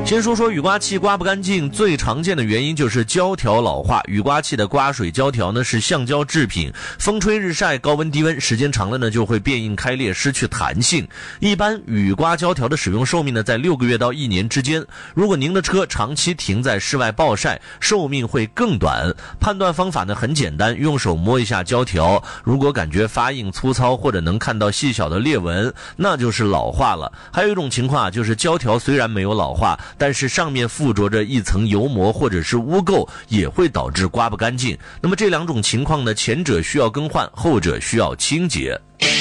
先说说雨刮器刮不干净，最常见的原因就是胶条老化。雨刮器的刮水胶条呢是橡胶制品，风吹日晒、高温低温时间长了呢就会变硬开裂，失去弹性。一般雨刮胶条的使用寿命呢在6个月到1年之间。如果您的车长期停在室外暴晒，寿命会更短。判断方法呢很简单，用手摸一下胶条，如果感觉发硬粗糙或者能看到细小的裂纹，那就是老化了。还有一种情况就是胶条虽然没有老化，但是上面附着着一层油膜或者是污垢，也会导致刮不干净。那么这两种情况呢，前者需要更换，后者需要清洁。